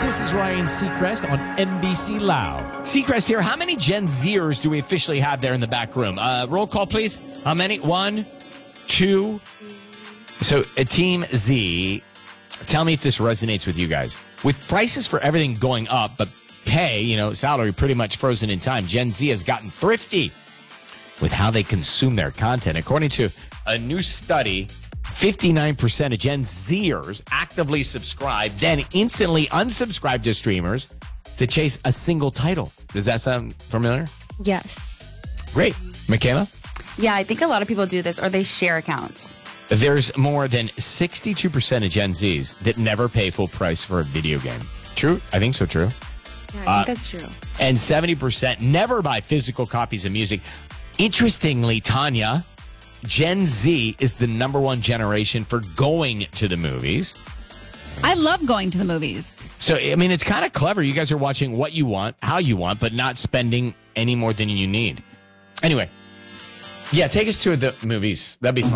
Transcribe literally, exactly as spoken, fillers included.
This is Ryan Seacrest on N B C Loud. Seacrest here. How many Gen Zers do we officially have there in the back room? Uh, roll call, please. How many? One, two. So, a Team Z, tell me if this resonates with you guys. With prices for everything going up, but pay, you know, salary pretty much frozen in time, Gen Z has gotten thrifty with how they consume their content. According to a new study, fifty-nine percent of Gen Zers actively subscribe, then instantly unsubscribe to streamers to chase a single title. Does that sound familiar? Yes. Great. Michaela? Yeah, I think a lot of people do this, or they share accounts. There's more than sixty-two percent of Gen Zs that never pay full price for a video game. True? I think so, true. Yeah, I think Uh, that's true. And seventy percent never buy physical copies of music. Interestingly, Tanya, Gen Z is the number one generation for going to the movies. I love going to the movies. So, I mean, it's kind of clever. You guys are watching what you want, how you want, but not spending any more than you need. Anyway, yeah, take us to the movies. That'd be fun.